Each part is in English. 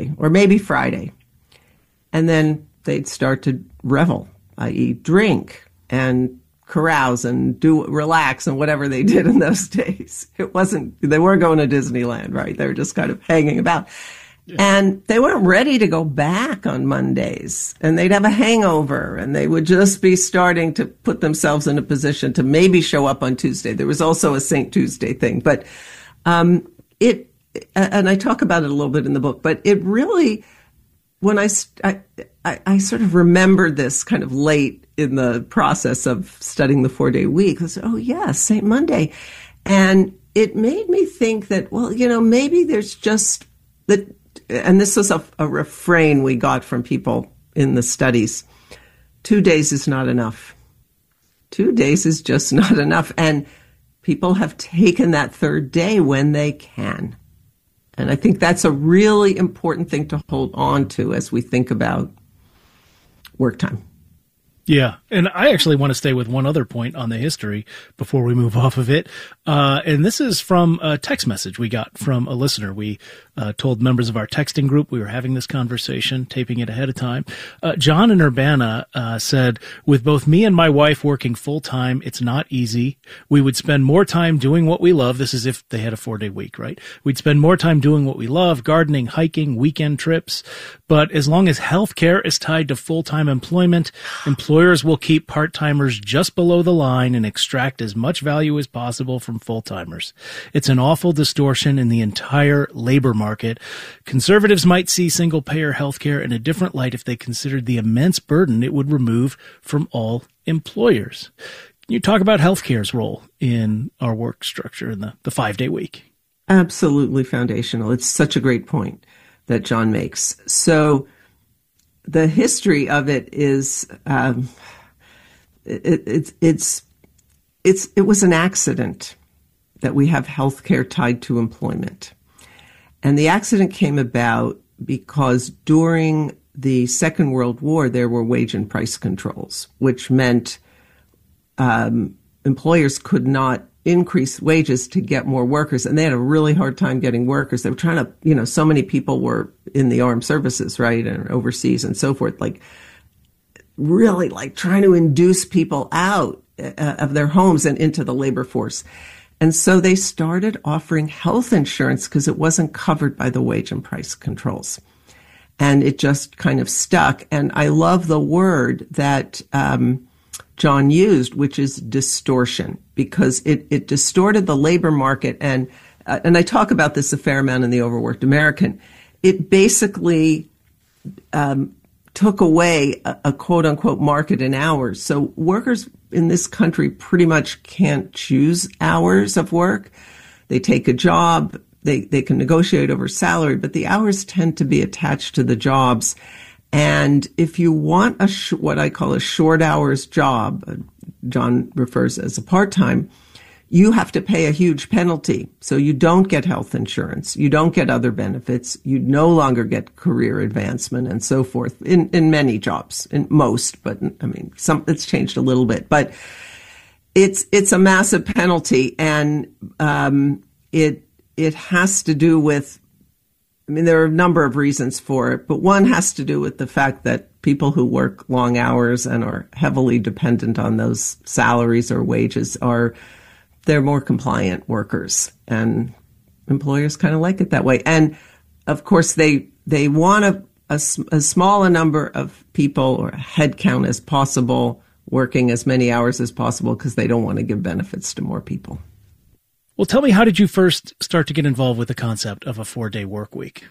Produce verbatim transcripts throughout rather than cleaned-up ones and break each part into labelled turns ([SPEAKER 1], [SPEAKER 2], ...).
[SPEAKER 1] Thursday or maybe Friday. And then they'd start to revel, that is drink and carouse and do relax and whatever they did in those days. It wasn't, they weren't going to Disneyland, right? They were just kind of hanging about. Yeah. And they weren't ready to go back on Mondays, and they'd have a hangover, and they would just be starting to put themselves in a position to maybe show up on Tuesday. There was also a Saint Tuesday thing, but um, it, and I talk about it a little bit in the book, but it really, when I, I, I, I sort of remembered this kind of late in the process of studying the four-day week. I said, oh, yeah, Saint Monday. And it made me think that, well, you know, maybe there's just that. And this was a, a refrain we got from people in the studies. Two days is not enough. Two days is just not enough. And people have taken that third day when they can. And I think that's a really important thing to hold on to as we think about work time.
[SPEAKER 2] Yeah, and I actually want to stay with one other point on the history before we move off of it. Uh, and this is from a text message we got from a listener. We uh, told members of our texting group we were having this conversation, taping it ahead of time. Uh, John in Urbana uh, said, with both me and my wife working full-time, it's not easy. We would spend more time doing what we love. This is if they had a four-day week, right? We'd spend more time doing what we love, gardening, hiking, weekend trips. But as long as healthcare is tied to full-time employment, employers will keep part-timers just below the line and extract as much value as possible from full-timers. It's an awful distortion in the entire labor market. Conservatives might see single-payer healthcare in a different light if they considered the immense burden it would remove from all employers. Can you talk about healthcare's role in our work structure in the, the five-day week?
[SPEAKER 1] Absolutely foundational. It's such a great point that John makes. So the history of it is, um, it, it, it's, it's, it was an accident that we have healthcare tied to employment. And the accident came about because during the Second World War, there were wage and price controls, which meant um, employers could not increase wages to get more workers. And they had a really hard time getting workers. They were trying to, you know, so many people were in the armed services, right, and overseas and so forth, like really like trying to induce people out uh, of their homes and into the labor force. And so they started offering health insurance because it wasn't covered by the wage and price controls. And it just kind of stuck. And I love the word that um, John used, which is distortion, because it, it distorted the labor market. And uh, and I talk about this a fair amount in The Overworked American. It basically um, took away a, a quote-unquote market in hours. So workers in this country pretty much can't choose hours of work. They take a job, they, they can negotiate over salary, but the hours tend to be attached to the jobs. And if you want a sh- what I call a short hours job, uh, John refers as a part-time, you have to pay a huge penalty. So you don't get health insurance. You don't get other benefits. You no longer get career advancement and so forth in, in many jobs, in most, but I mean, some, it's changed a little bit, but it's, it's a massive penalty. And, um, it, it has to do with, I mean, there are a number of reasons for it, but one has to do with the fact that people who work long hours and are heavily dependent on those salaries or wages are, they're more compliant workers, and employers kind of like it that way. And of course, they, they want a, a, as small a number of people or a head count as possible working as many hours as possible because they don't want to give benefits to more people.
[SPEAKER 2] Well, tell me, how did you first start to get involved with the concept of a four-day work week?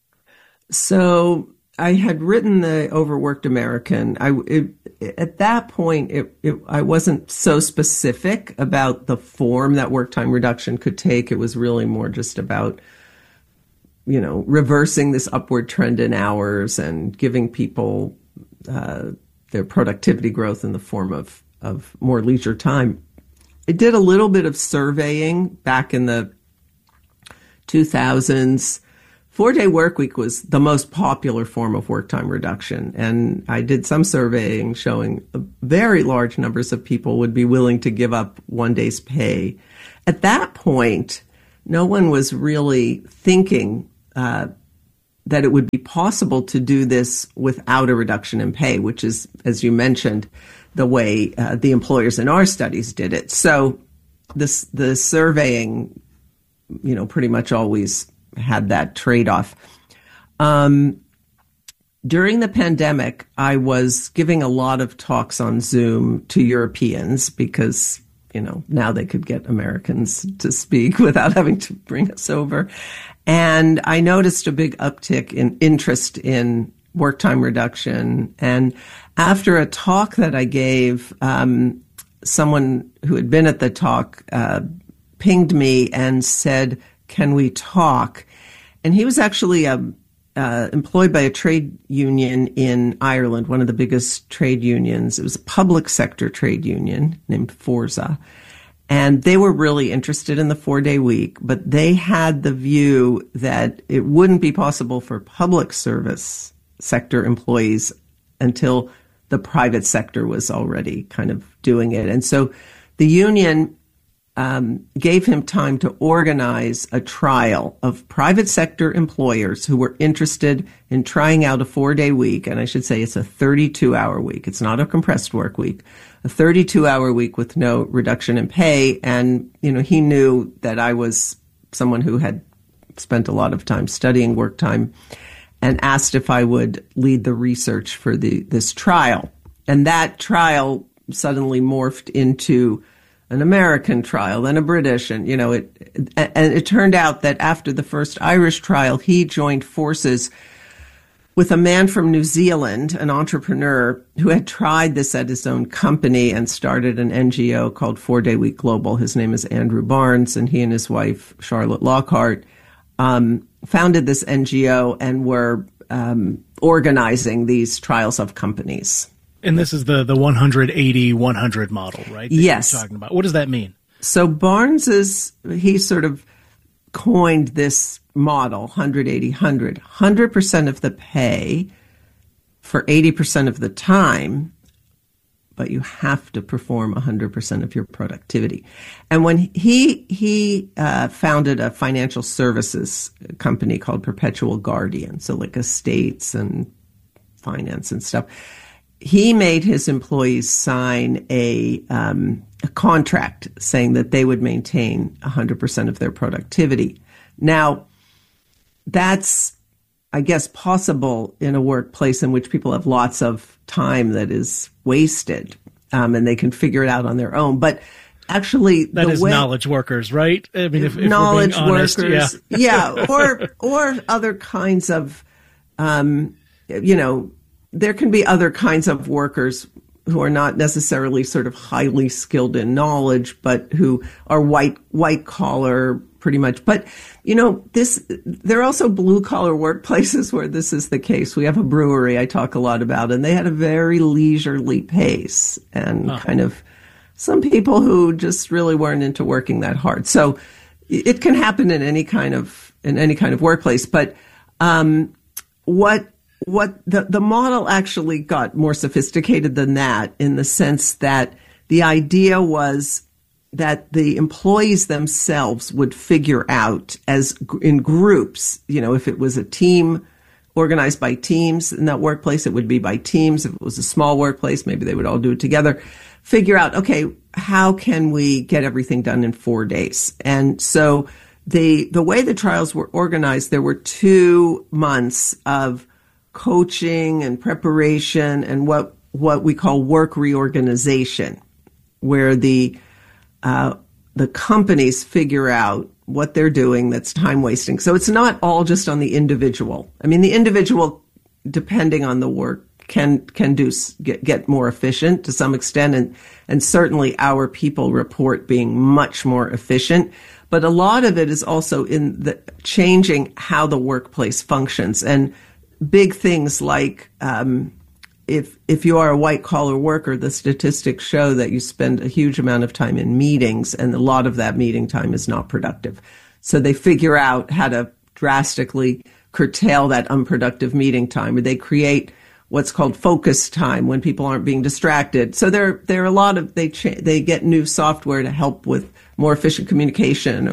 [SPEAKER 1] So I had written the Overworked American. I, it, at that point, it, it, I wasn't so specific about the form that work time reduction could take. It was really more just about, you know, reversing this upward trend in hours and giving people uh, their productivity growth in the form of, of more leisure time. I did a little bit of surveying back in the two thousands. Four-day work week was the most popular form of work time reduction. And I did some surveying showing very large numbers of people would be willing to give up one day's pay. At that point, no one was really thinking uh, that it would be possible to do this without a reduction in pay, which is, as you mentioned, the way uh, the employers in our studies did it. So this the surveying, you know, pretty much always had that trade-off. Um, during the pandemic, I was giving a lot of talks on Zoom to Europeans because, you know, now they could get Americans to speak without having to bring us over. And I noticed a big uptick in interest in work time reduction. And after a talk that I gave, um, someone who had been at the talk uh, pinged me and said, "Can we talk?" And he was actually a Uh, employed by a trade union in Ireland, one of the biggest trade unions. It was a public sector trade union named Forza. And they were really interested in the four-day week, but they had the view that it wouldn't be possible for public service sector employees until the private sector was already kind of doing it. And so the union Um, gave him time to organize a trial of private sector employers who were interested in trying out a four-day week. And I should say it's a thirty-two hour week. It's not a compressed work week, a thirty-two hour week with no reduction in pay. And, you know, he knew that I was someone who had spent a lot of time studying work time and asked if I would lead the research for the this trial. And that trial suddenly morphed into an American trial, then a British, and, you know, it, and it turned out that after the first Irish trial, he joined forces with a man from New Zealand, an entrepreneur who had tried this at his own company and started an N G O called Four Day Week Global. His name is Andrew Barnes, and he and his wife, Charlotte Lockhart, um, founded this N G O and were um, organizing these trials of companies.
[SPEAKER 2] And this is the, the one hundred eighty one hundred model, right? that
[SPEAKER 1] Yes.
[SPEAKER 2] you're talking about. What does that mean?
[SPEAKER 1] So Barnes is, he sort of coined this model, one hundred eighty one hundred. one hundred percent of the pay for eighty percent of the time, but you have to perform one hundred percent of your productivity. And when he he uh, founded a financial services company called Perpetual Guardian, so like estates and finance and stuff, he made his employees sign a, um, a contract saying that they would maintain one hundred percent of their productivity. Now, that's, I guess, possible in a workplace in which people have lots of time that is wasted, um, and they can figure it out on their own. But actually,
[SPEAKER 2] that
[SPEAKER 1] the
[SPEAKER 2] is
[SPEAKER 1] way,
[SPEAKER 2] knowledge workers, right? I mean, if, if
[SPEAKER 1] knowledge
[SPEAKER 2] we're being honest,
[SPEAKER 1] workers,
[SPEAKER 2] yeah,
[SPEAKER 1] yeah, or or other kinds of, um, you know. There can be other kinds of workers who are not necessarily sort of highly skilled in knowledge, but who are white white collar pretty much. But, you know, this there are also blue collar workplaces where this is the case. We have a brewery I talk a lot about, and they had a very leisurely pace and huh. kind of some people who just really weren't into working that hard. So it can happen in any kind of in any kind of workplace. But um, what What the, the model actually got more sophisticated than that, in the sense that the idea was that the employees themselves would figure out, as in groups, you know, if it was a team organized by teams in that workplace, it would be by teams. If it was a small workplace, maybe they would all do it together. Figure out, okay, how can we get everything done in four days? And so the the way the trials were organized, there were two months of coaching and preparation and what what we call work reorganization, where the uh, the companies figure out what they're doing that's time wasting. So it's not all just on the individual. I mean, the individual, depending on the work, can can do get, get more efficient to some extent, and and certainly our people report being much more efficient. But a lot of it is also in the changing how the workplace functions. And big things like um, if if you are a white-collar worker, the statistics show that you spend a huge amount of time in meetings, and a lot of that meeting time is not productive. So they figure out how to drastically curtail that unproductive meeting time, or they create what's called focus time when people aren't being distracted. So there there are a lot of, they cha- they get new software to help with more efficient communication or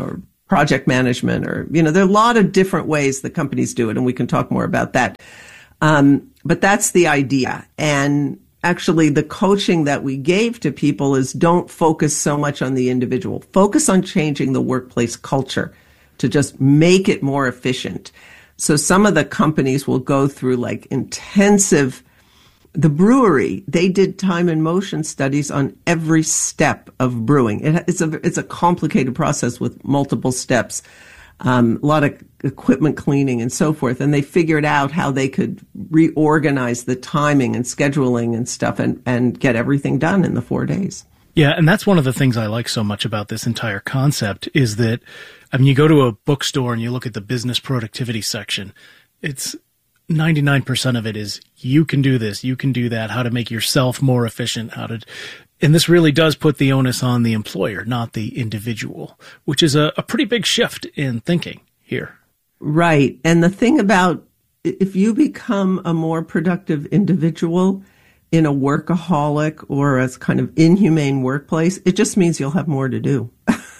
[SPEAKER 1] project management, or, you know, there are a lot of different ways that companies do it, and we can talk more about that. Um, but that's the idea. And actually, the coaching that we gave to people is don't focus so much on the individual. Focus on changing the workplace culture to just make it more efficient. So some of the companies will go through like intensive, the brewery, they did time and motion studies on every step of brewing. It, it's a, it's a complicated process with multiple steps, um, a lot of equipment cleaning and so forth. And they figured out how they could reorganize the timing and scheduling and stuff and, and get everything done in the four days.
[SPEAKER 2] Yeah, and that's one of the things I like so much about this entire concept is that, I mean, you go to a bookstore and you look at the business productivity section, it's ninety-nine percent of it is you can do this, you can do that, how to make yourself more efficient, how to, and this really does put the onus on the employer, not the individual, which is a, a pretty big shift in thinking here.
[SPEAKER 1] Right. And the thing about if you become a more productive individual in a workaholic or a kind of inhumane workplace, it just means you'll have more to do.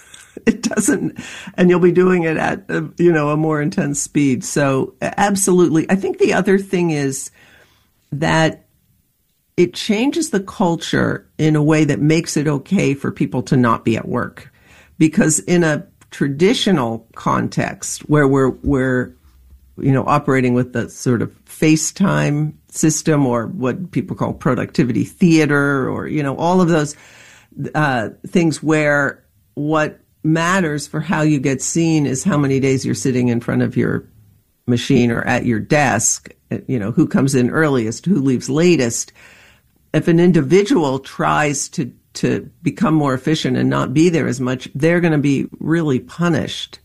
[SPEAKER 1] It doesn't, and you'll be doing it at, a, you know, a more intense speed. So absolutely. I think the other thing is that it changes the culture in a way that makes it okay for people to not be at work. Because in a traditional context where we're, we're, you know, operating with the sort of FaceTime system or what people call productivity theater or, you know, all of those uh, things where what matters for how you get seen is how many days you're sitting in front of your machine or at your desk, you know, who comes in earliest, who leaves latest. If an individual tries to, to become more efficient and not be there as much, they're going to be really punished.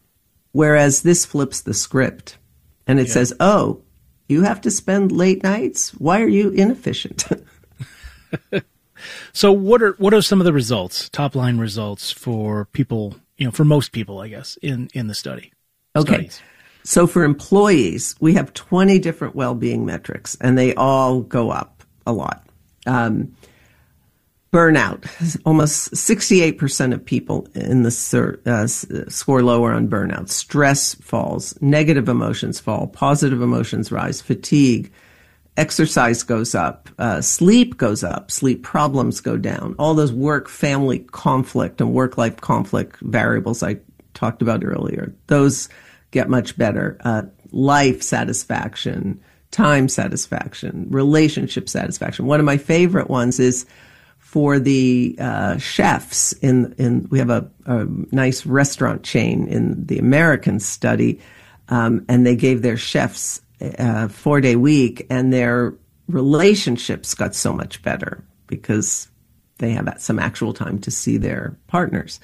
[SPEAKER 1] Whereas this flips the script and it yeah. says, oh, you have to spend late nights? Why are you inefficient?
[SPEAKER 2] So what are what are some of the results, top line results for people, you know, for most people, I guess, in, in the study?
[SPEAKER 1] Okay.
[SPEAKER 2] Studies.
[SPEAKER 1] So for employees, we have twenty different well-being metrics, and they all go up a lot. Um, burnout, almost sixty-eight percent of people in the sur- uh, score lower on burnout. Stress falls, negative emotions fall, positive emotions rise, fatigue. Exercise goes up, uh, sleep goes up, sleep problems go down. All those work-family conflict and work-life conflict variables I talked about earlier, those get much better. Uh, life satisfaction, time satisfaction, relationship satisfaction. One of my favorite ones is for the uh, chefs. In in we have a, a nice restaurant chain in the American study, um, and they gave their chefs a four-day week, and their relationships got so much better because they have some actual time to see their partners.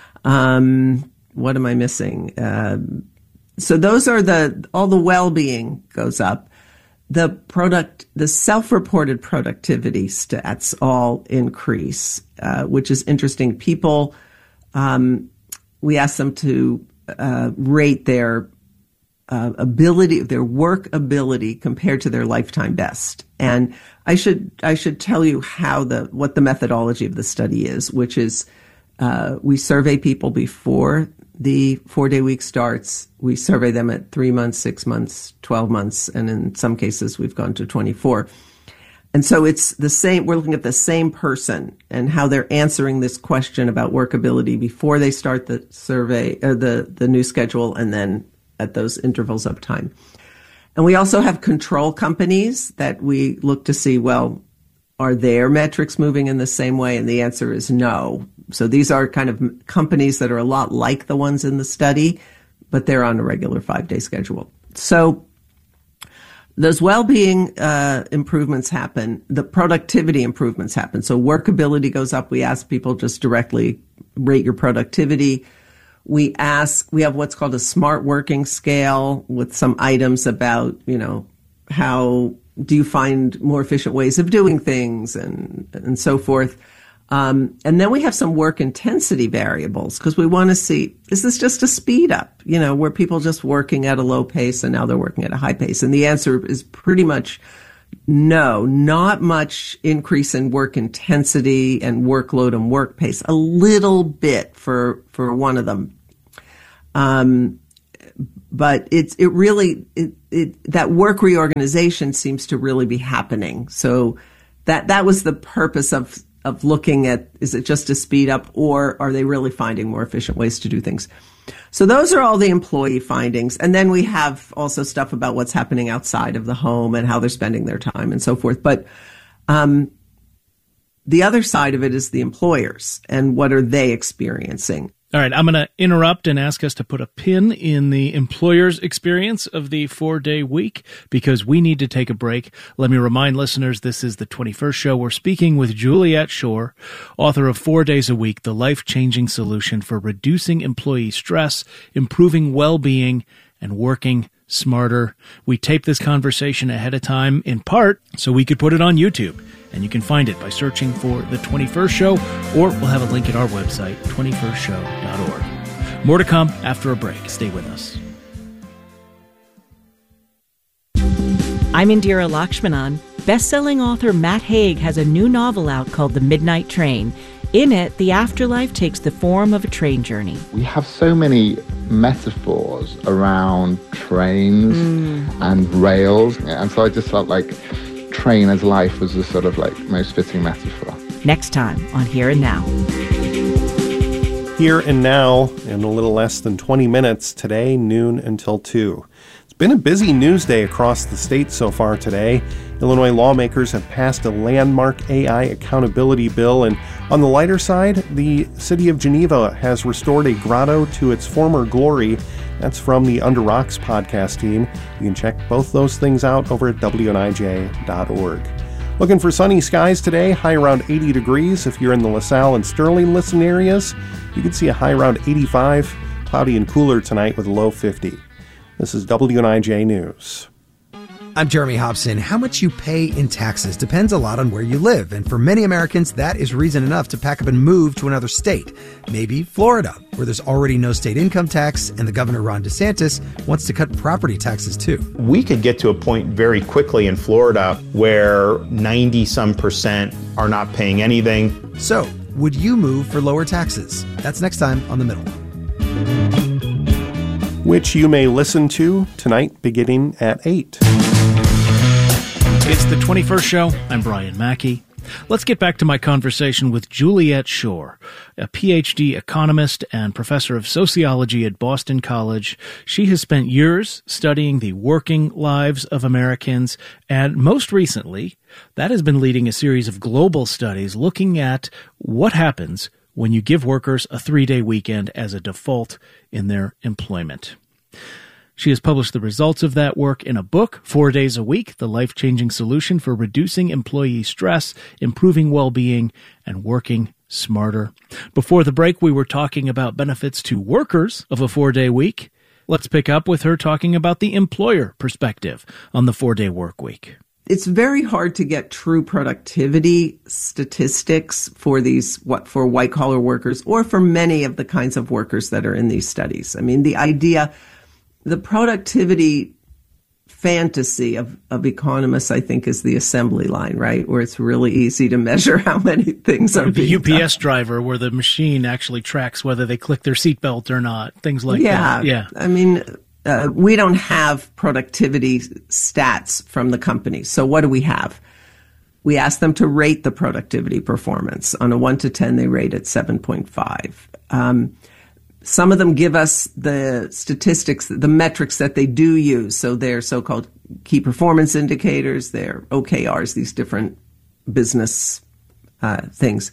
[SPEAKER 1] Um, what am I missing? Uh, so those are the, all the well-being goes up. The product, the self-reported productivity stats all increase, uh, which is interesting. People, um, we ask them to uh, rate their Uh, ability, their work ability compared to their lifetime best. And I should, I should tell you how the, what the methodology of the study is, which is, uh, we survey people before the four day week starts. We survey them at three months, six months, twelve months. And in some cases we've gone to twenty-four. And so it's the same, we're looking at the same person and how they're answering this question about workability before they start the survey, or the, the new schedule, and then at those intervals of time. And we also have control companies that we look to see, well, are their metrics moving in the same way? And the answer is no. So these are kind of companies that are a lot like the ones in the study, but they're on a regular five-day schedule. So those well-being uh, improvements happen. The productivity improvements happen. So workability goes up. We ask people just directly rate your productivity. We ask, we have what's called a smart working scale with some items about, you know, how do you find more efficient ways of doing things and, and so forth. Um, and then we have some work intensity variables because we want to see, is this just a speed up? You know, were people just working at a low pace and now they're working at a high pace? And the answer is pretty much no, not much increase in work intensity and workload and work pace. A little bit for, for one of them. Um, but it's, it really, it, it, that work reorganization seems to really be happening. So that, that was the purpose of, of looking at, is it just to speed up, or are they really finding more efficient ways to do things? So those are all the employee findings. And then we have also stuff about what's happening outside of the home and how they're spending their time and so forth. But, um, the other side of it is the employers and what are they experiencing?
[SPEAKER 2] All right, I'm going to interrupt and ask us to put a pin in the employer's experience of the four-day week because we need to take a break. Let me remind listeners, this is the twenty-first show. We're speaking with Juliet Schor, author of Four Days a Week, the life-changing solution for reducing employee stress, improving well-being, and working smarter. We taped this conversation ahead of time, in part, so we could put it on YouTube. And you can find it by searching for The twenty-first Show, or we'll have a link at our website, twenty-first show dot org. More to come after a break. Stay with us.
[SPEAKER 3] I'm Indira Lakshmanan. Best-selling author Matt Haig has a new novel out called The Midnight Train. In it, the afterlife takes the form of a train journey.
[SPEAKER 4] We have so many metaphors around trains mm. and rails, and so I just felt like train as life was the sort of like most fitting metaphor.
[SPEAKER 3] Next time on Here and Now.
[SPEAKER 5] Here and Now in a little less than twenty minutes today, noon until two. It's been a busy news day across the state so far today. Illinois lawmakers have passed a landmark A I accountability bill, and on the lighter side, the city of Geneva has restored a grotto to its former glory. That's from the Under Rocks podcast team. You can check both those things out over at W N I J dot org. Looking for sunny skies today, high around eighty degrees. If you're in the LaSalle and Sterling listen areas, you can see a high around eighty-five. Cloudy and cooler tonight with a low fifty. This is W N I J News.
[SPEAKER 6] I'm Jeremy Hobson. How much you pay in taxes depends a lot on where you live. And for many Americans, that is reason enough to pack up and move to another state. Maybe Florida, where there's already no state income tax, and the governor, Ron DeSantis, wants to cut property taxes too.
[SPEAKER 7] We could get to a point very quickly in Florida where ninety some percent are not paying anything.
[SPEAKER 6] So, would you move for lower taxes? That's next time on The Middle.
[SPEAKER 5] Which you may listen to tonight beginning at eight.
[SPEAKER 2] It's the twenty-first Show. I'm Brian Mackey. Let's get back to my conversation with Juliet Schor, a P H D economist and professor of sociology at Boston College. She has spent years studying the working lives of Americans, and most recently, that has been leading a series of global studies looking at what happens when you give workers a three-day weekend as a default in their employment. She has published the results of that work in a book, Four Days a Week, the life-changing solution for reducing employee stress, improving well-being, and working smarter. Before the break, we were talking about benefits to workers of a four-day week. Let's pick up with her talking about the employer perspective on the four-day work week.
[SPEAKER 1] It's very hard to get true productivity statistics for these, what, for white-collar workers or for many of the kinds of workers that are in these studies. I mean, the idea... The productivity fantasy of, of economists, I think, is the assembly line, right? Where it's really easy to measure how many things are being
[SPEAKER 2] the U P S
[SPEAKER 1] done.
[SPEAKER 2] Driver, where the machine actually tracks whether they click their seatbelt or not, things like
[SPEAKER 1] yeah,
[SPEAKER 2] that. Yeah.
[SPEAKER 1] I mean, uh, we don't have productivity stats from the companies. So what do we have? We ask them to rate the productivity performance. On a one to ten, they rate it seven point five. Um, Some of them give us the statistics, the metrics that they do use. So they're so-called key performance indicators, they're O K Rs, these different business uh, things.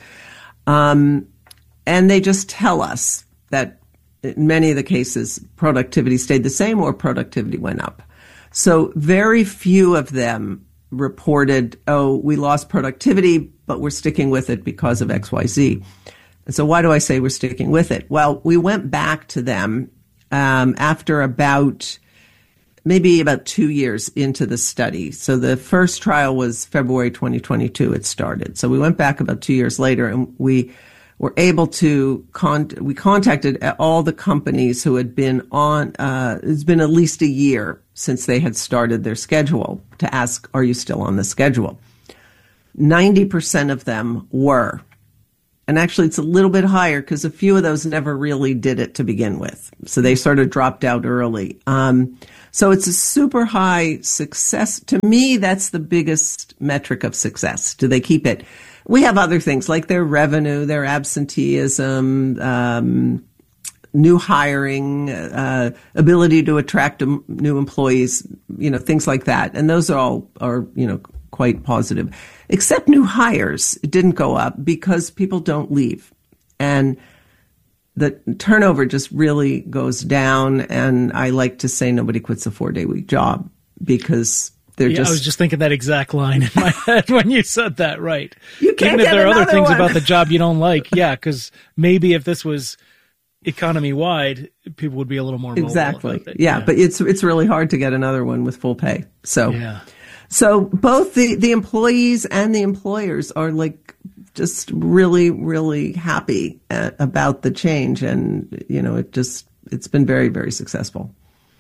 [SPEAKER 1] Um, and they just tell us that in many of the cases, productivity stayed the same or productivity went up. So very few of them reported, oh, we lost productivity, but we're sticking with it because of X Y Z. And so why do I say we're sticking with it? Well, we went back to them um, after about maybe about two years into the study. So the first trial was February twenty twenty-two. It started. So we went back about two years later, and we were able to con- we contacted all the companies who had been on. Uh, it's been at least a year since they had started their schedule to ask, "Are you still on the schedule?" ninety percent of them were. And actually, it's a little bit higher because a few of those never really did it to begin with. So they sort of dropped out early. Um, so it's a super high success. To me, that's the biggest metric of success. Do they keep it? We have other things like their revenue, their absenteeism, um, new hiring, uh, ability to attract um, new employees, you know, things like that. And those are all are, you know, quite positive. Except new hires, it didn't go up because people don't leave. And the turnover just really goes down. And I like to say nobody quits a four-day week job because they're
[SPEAKER 2] yeah,
[SPEAKER 1] just...
[SPEAKER 2] I was just thinking that exact line in my head when you said that, right.
[SPEAKER 1] You can't
[SPEAKER 2] Even if
[SPEAKER 1] get
[SPEAKER 2] there are other things
[SPEAKER 1] one.
[SPEAKER 2] about the job you don't like, yeah, because maybe if this was economy-wide, people would be a little more mobile
[SPEAKER 1] Exactly.
[SPEAKER 2] about it.
[SPEAKER 1] Yeah,
[SPEAKER 2] yeah,
[SPEAKER 1] but it's it's really hard to get another one with full pay. So...
[SPEAKER 2] Yeah.
[SPEAKER 1] So both the, the employees and the employers are like just really, really happy uh, about the change. And, you know, it just, it's been very, very successful.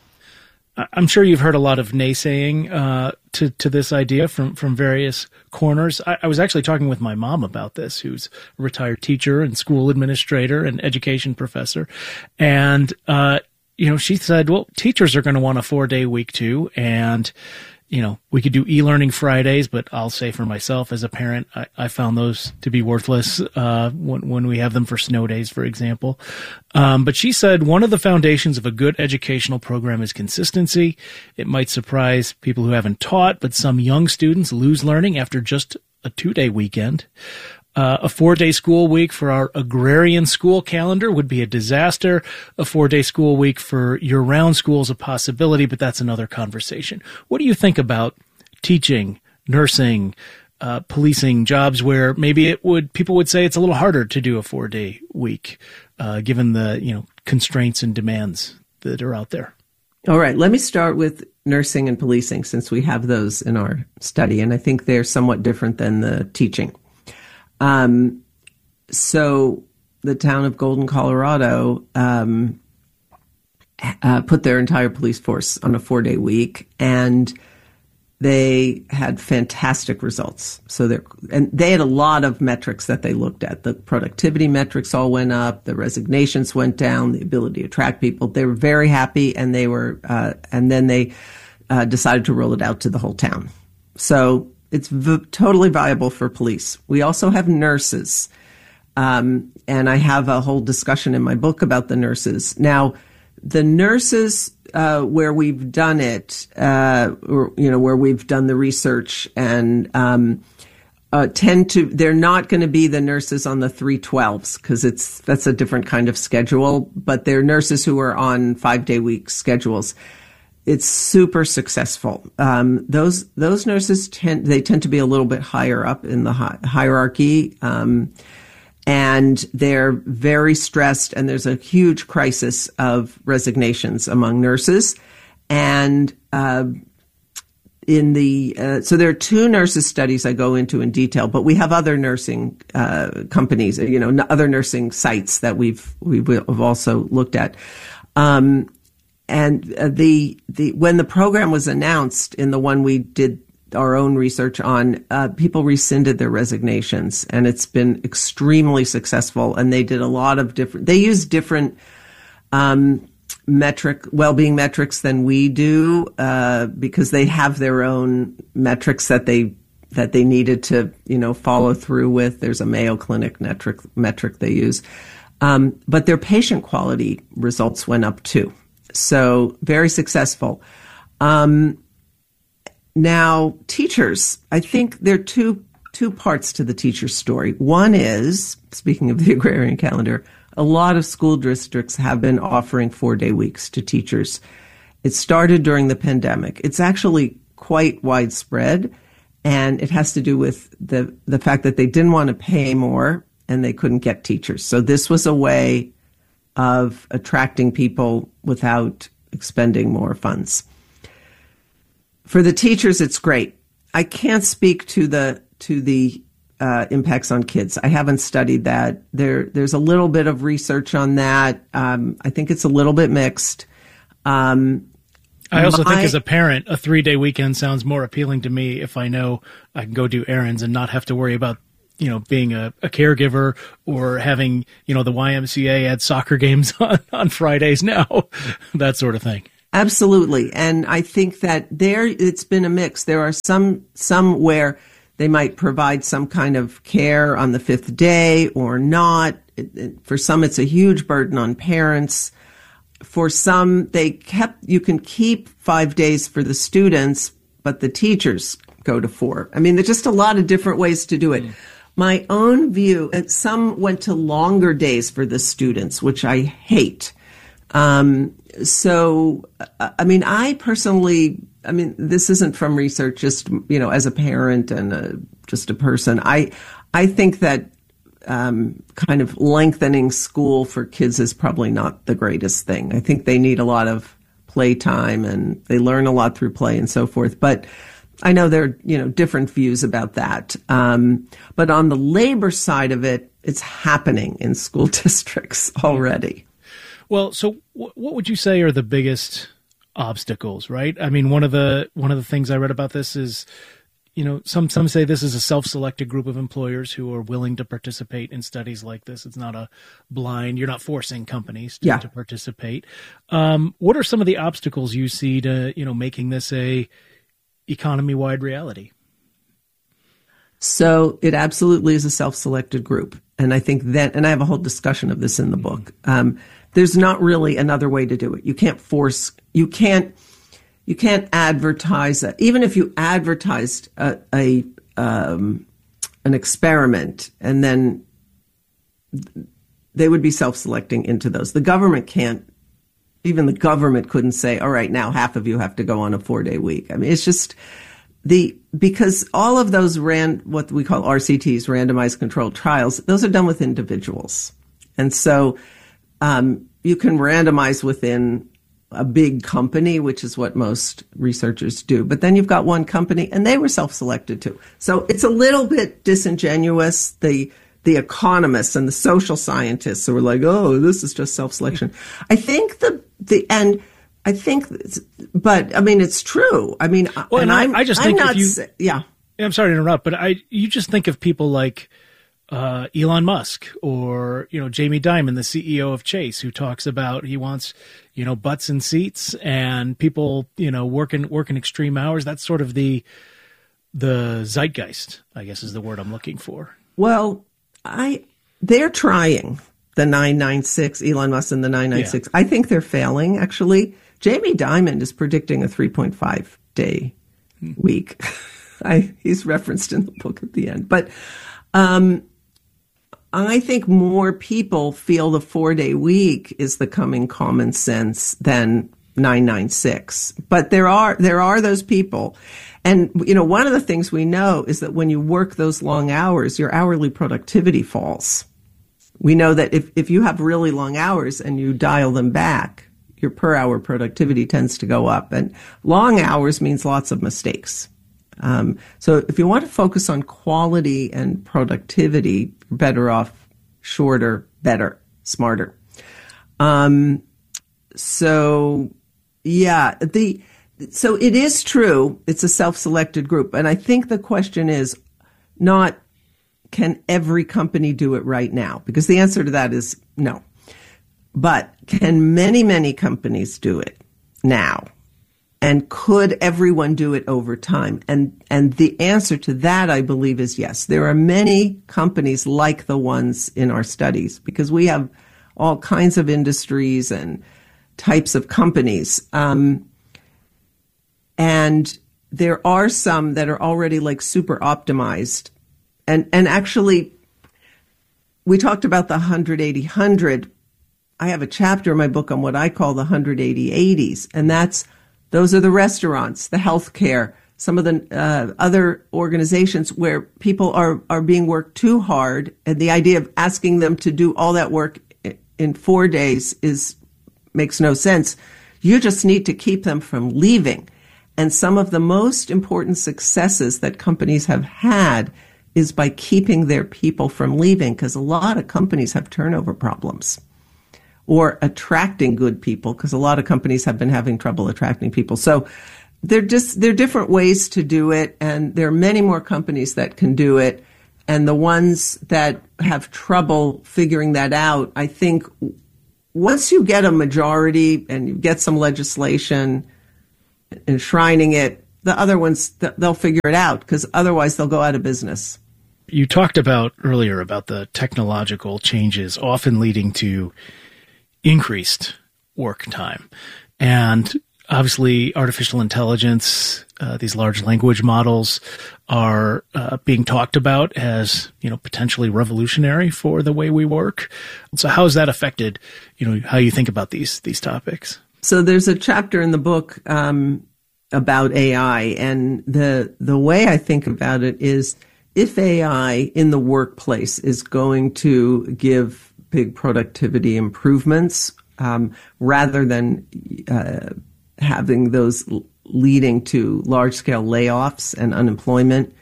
[SPEAKER 2] I'm sure you've heard a lot of naysaying uh, to, to this idea from, from various corners. I, I was actually talking with my mom about this, who's a retired teacher and school administrator and education professor. And, uh, you know, she said, well, teachers are going to want a four day week too. And, you know, we could do e-learning Fridays, but I'll say for myself as a parent, I, I found those to be worthless uh, when, when we have them for snow days, for example. Um, but she said one of the foundations of a good educational program is consistency. It might surprise people who haven't taught, but some young students lose learning after just a two-day weekend. Uh, a four-day school week for our agrarian school calendar would be a disaster. A four-day school week for year-round school is a possibility, but that's another conversation. What do you think about teaching, nursing, uh, policing, jobs where maybe it would people would say it's a little harder to do a four-day week, uh, given the you know constraints and demands that are out there?
[SPEAKER 1] All right, let me start with nursing and policing since we have those in our study, and I think they're somewhat different than the teaching. Um, so the town of Golden, Colorado, um, uh, put their entire police force on a four day week and they had fantastic results. So they're, and they had a lot of metrics that they looked at. The productivity metrics all went up, the resignations went down, the ability to attract people. They were very happy and they were, uh, and then they, uh, decided to roll it out to the whole town. So it's v- totally viable for police. We also have nurses. Um, and I have a whole discussion in my book about the nurses. Now, the nurses, uh, where we've done it, uh, or, you know, where we've done the research and, um, uh, tend to, they're not going to be the nurses on the three twelves because it's, that's a different kind of schedule, but they're nurses who are on five day week schedules. It's super successful. Um, those those nurses tend they tend to be a little bit higher up in the hi- hierarchy, um, and they're very stressed. And there's a huge crisis of resignations among nurses. And uh, in the uh, so there are two nurses studies I go into in detail, but we have other nursing uh, companies, you know, other nursing sites that we've we've also looked at. Um, And uh, the the when the program was announced in the one we did our own research on, uh, people rescinded their resignations, and it's been extremely successful. And they did a lot of different. They use different um, metric well-being metrics than we do uh, because they have their own metrics that they that they needed to you know follow through with. There's a Mayo Clinic metric metric they use, um, but their patient quality results went up too. So very successful. Um, now, teachers, I think there are two two parts to the teacher's story. One is, speaking of the agrarian calendar, a lot of school districts have been offering four-day weeks to teachers. It started during the pandemic. It's actually quite widespread, and it has to do with the the fact that they didn't want to pay more and they couldn't get teachers. So this was a way of attracting people without expending more funds. For the teachers, it's great. I can't speak to the to the uh, impacts on kids. I haven't studied that. There, there's a little bit of research on that. Um, I think it's a little bit mixed. Um,
[SPEAKER 2] I also
[SPEAKER 1] my,
[SPEAKER 2] think as a parent, a three-day weekend sounds more appealing to me if I know I can go do errands and not have to worry about you know, being a, a caregiver or having, you know, the Y M C A add soccer games on, on Fridays now, that sort of thing.
[SPEAKER 1] Absolutely. And I think that there, it's been a mix. There are some, some where they might provide some kind of care on the fifth day or not. It, it, for some, it's a huge burden on parents. For some, they kept, you can keep five days for the students, but the teachers go to four. I mean, there's just a lot of different ways to do it. Mm. My own view, and some went to longer days for the students, which I hate. Um, so, I mean, I personally, I mean, this isn't from research, just, you know, as a parent and a, just a person, I, I think that, um, kind of lengthening school for kids is probably not the greatest thing. I think they need a lot of playtime and they learn a lot through play and so forth. But I know there are, you know, different views about that. Um, but on the labor side of it, it's happening in school districts already.
[SPEAKER 2] Well, so w- what would you say are the biggest obstacles, right? I mean, one of the one of the things I read about this is, you know, some some say this is a self-selected group of employers who are willing to participate in studies like this. It's not a blind, you're not forcing companies to,
[SPEAKER 1] yeah.
[SPEAKER 2] to participate. Um, what are some of the obstacles you see to, you know, making this a economy-wide reality?
[SPEAKER 1] So it absolutely is a self-selected group. And I think that, and I have a whole discussion of this in the book. Um, there's not really another way to do it. You can't force, you can't, you can't advertise it. Even if you advertised a, a um, an experiment and then they would be self-selecting into those. The government can't, even the government couldn't say, all right, now half of you have to go on a four day week. I mean, it's just the, because all of those ran, what we call R C Ts, randomized controlled trials, those are done with individuals. And so, um, you can randomize within a big company, which is what most researchers do. But then you've got one company and they were self-selected too. So it's a little bit disingenuous. The, the economists and the social scientists who were like, oh, this is just self-selection. I think the, the, and I think, but I mean, it's true. I mean,
[SPEAKER 2] well,
[SPEAKER 1] and
[SPEAKER 2] and I,
[SPEAKER 1] I'm,
[SPEAKER 2] I just
[SPEAKER 1] I'm
[SPEAKER 2] think
[SPEAKER 1] not,
[SPEAKER 2] if you,
[SPEAKER 1] yeah.
[SPEAKER 2] I'm sorry to interrupt, but I, you just think of people like, Uh, Elon Musk or, you know, Jamie Dimon, the C E O of Chase, who talks about he wants, you know, butts and seats and people, you know, working, working extreme hours. That's sort of the, the zeitgeist, I guess is the word I'm looking for.
[SPEAKER 1] Well, I, they're trying the nine nine six, Elon Musk and the nine nine six. Yeah. I think they're failing, actually. Jamie Dimon is predicting a three point five day hmm. week. I, he's referenced in the book at the end, but, um, I think more people feel the four-day week is the coming common sense than nine nine six. But there are there are those people. And, you know, one of the things we know is that when you work those long hours, your hourly productivity falls. We know that if, if you have really long hours and you dial them back, your per-hour productivity tends to go up. And long hours means lots of mistakes. Um, so if you want to focus on quality and productivity, you're better off shorter, better, smarter. Um, so yeah, the, so it is true. It's a self-selected group. And I think the question is not, can every company do it right now? Because the answer to that is no. But can many, many companies do it now? And could everyone do it over time? And and the answer to that, I believe, is yes. There are many companies like the ones in our studies because we have all kinds of industries and types of companies. Um, and there are some that are already like super optimized. And, and actually, we talked about the one eighty one hundred. I have a chapter in my book on what I call the one eighty eighties, and that's those are the restaurants, the healthcare, some of the uh, other organizations where people are, are being worked too hard. And the idea of asking them to do all that work in four days is makes no sense. You just need to keep them from leaving. And some of the most important successes that companies have had is by keeping their people from leaving, because a lot of companies have turnover problems. Or attracting good people, because a lot of companies have been having trouble attracting people. So there just there are different ways to do it, and there are many more companies that can do it. And the ones that have trouble figuring that out, I think once you get a majority and you get some legislation enshrining it, the other ones, they'll figure it out, because otherwise they'll go out of business.
[SPEAKER 2] You talked about earlier about the technological changes often leading to increased work time. And obviously artificial intelligence, uh, these large language models are uh, being talked about as, you know, potentially revolutionary for the way we work. So how has that affected, you know, how you think about these these topics?
[SPEAKER 1] So there's a chapter in the book um, about A I, and the the way I think about it is, if A I in the workplace is going to give big productivity improvements, um, rather than uh, having those leading to large-scale layoffs and unemployment,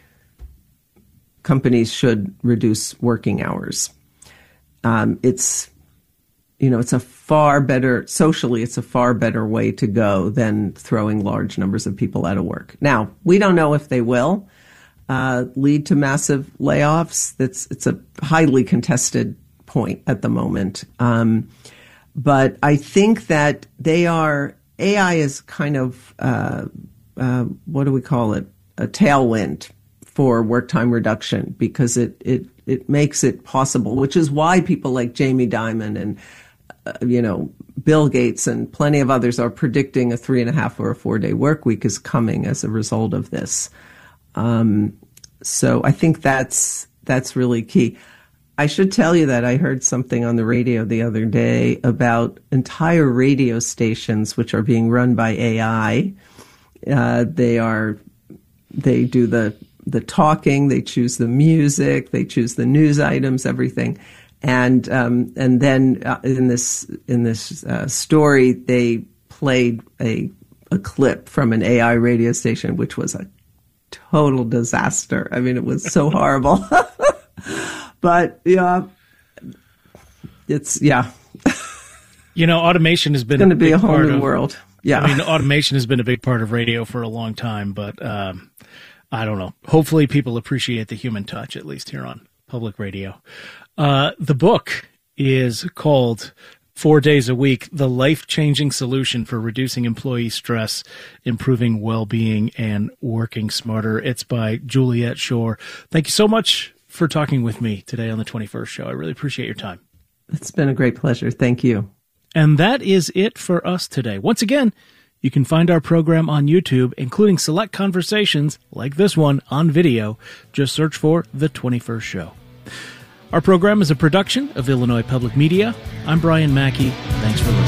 [SPEAKER 1] companies should reduce working hours. Um, it's, you know, it's a far better, socially, it's a far better way to go than throwing large numbers of people out of work. Now, we don't know if they will uh, lead to massive layoffs. That's, it's a highly contested point at the moment. Um, but I think that they are, A I is kind of, uh, uh, what do we call it? A tailwind for work time reduction, because it, it, it makes it possible, which is why people like Jamie Dimon and, uh, you know, Bill Gates and plenty of others are predicting a three and a half or a four day work week is coming as a result of this. Um, so I think that's, that's really key. I should tell you that I heard something on the radio the other day about entire radio stations which are being run by A I. Uh, they are, they do the the talking, they choose the music, they choose the news items, everything, and um, and then uh, in this in this uh, story they played a a clip from an A I radio station, which was a total disaster. I mean, it was so horrible. But yeah, it's yeah.
[SPEAKER 2] You know, automation has been
[SPEAKER 1] going to be a whole new
[SPEAKER 2] of,
[SPEAKER 1] world. Yeah,
[SPEAKER 2] I mean, automation has been a big part of radio for a long time, but um, I don't know. Hopefully, people appreciate the human touch, at least here on public radio. Uh, the book is called Four Days a Week: The Life-Changing Solution for Reducing Employee Stress, Improving Well-Being, and Working Smarter. It's by Juliet Schor. Thank you so much for talking with me today on the twenty-first Show. I really appreciate your time.
[SPEAKER 1] It's been a great pleasure. Thank you.
[SPEAKER 2] And that is it for us today. Once again, you can find our program on YouTube, including select conversations like this one on video. Just search for The twenty-first Show. Our program is a production of Illinois Public Media. I'm Brian Mackey. Thanks for listening.